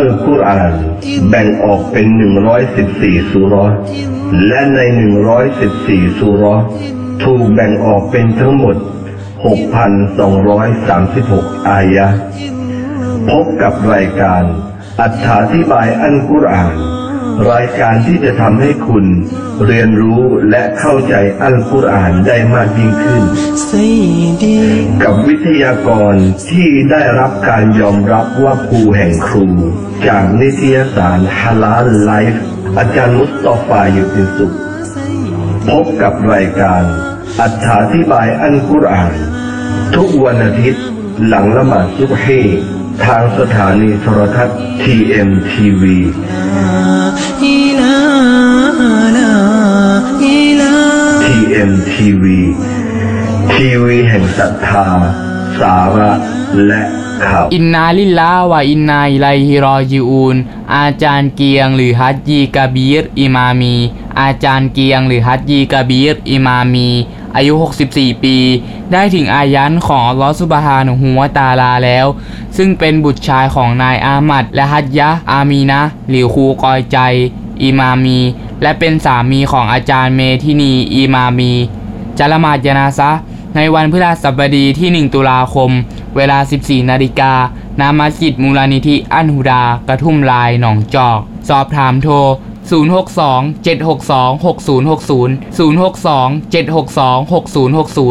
ลกุรอานแบ่งออกเป็น114ซูเราะห์และใน114ซูเราะห์ถูกแบ่งออกเป็นทั้งหมด 6,236 อายะห์พบกับรายการอธิบายอัลกุรอานรายการที่จะทำให้คุณเรียนรู้และเข้าใจอัลกุรอานได้มากยิ่งขึ้นกับวิทยากรที่ได้รับการยอมรับว่าครูแห่งครูจากนิตยสารฮาลาลไลฟ์อาจารย์มุสตอฟาอยู่เป็นสุขพบกับรายการอธิบายอัลกุรอานทุกวันอาทิตย์หลังละหมาดซุบฮีทางสถานีโทรทัศน์ TMTV TMTV ทีวีแห่งศรัทธาสาระและข่าวอินนาลิลลาห์วะอินนาอิลัยฮิรอญิอูนอาจารย์เกียงหรือฮัจญีกะบีรอิมามีอาจารย์เกียงหรือฮัจญีกะบีรอิมามีอายุ64ปีได้ถึงอายันของอัลเลาะห์ซุบฮานะฮูวะตะอาลาแล้วซึ่งเป็นบุตรชายของนายอามัดและฮัจญะห์อามีนะห์หรือครูกอยใจอิมามีและเป็นสามีของอาจารย์เมทินีอิมามีจะละหมาดญะนาซะห์ในวันพฤหัสบดีที่1ตุลาคมเวลา 14 นาฬิกาณมัสยิดมูลนิธิอันฮุดากระทุ่มลายหนองจอกสอบถามโทร062 762 6060 062 762 6060